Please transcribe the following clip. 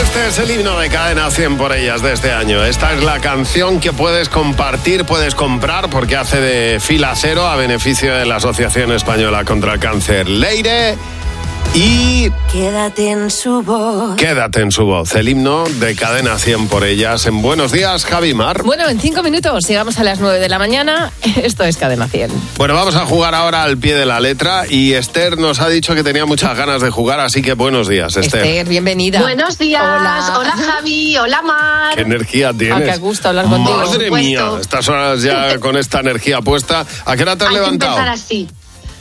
Este es el himno de Cadena 100 por ellas de este año. Esta es la canción que puedes compartir, puedes comprar, porque hace de fila cero a beneficio de la Asociación Española contra el Cáncer. Leire y... Quédate en su voz. Quédate en su voz. El himno de Cadena 100 por ellas. En Buenos Días, Javi Mar. Bueno, en 5 minutos llegamos a las 9 de la mañana. Esto es Cadena 100. Bueno, vamos a jugar ahora al pie de la letra y Esther nos ha dicho que tenía muchas ganas de jugar, así que buenos días, Esther. Esther, bienvenida. Buenos días. Hola Javi, hola Mar. ¿Qué energía tienes? Qué gusto hablar contigo. Madre mía, estas horas ya con esta energía puesta. ¿A qué hora te has levantado? Hay que empezar así.